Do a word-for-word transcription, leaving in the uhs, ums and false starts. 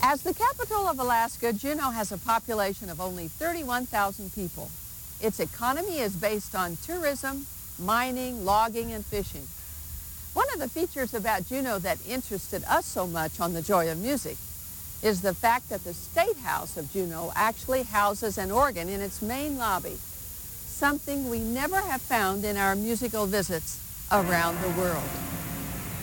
As the capital of Alaska, Juneau has a population of only thirty-one thousand people. Its economy is based on tourism, mining, logging, and fishing. One of the features about Juneau that interested us so much on The Joy of Music is the fact that the State House of Juneau actually houses an organ in its main lobby, something we never have found in our musical visits around the world.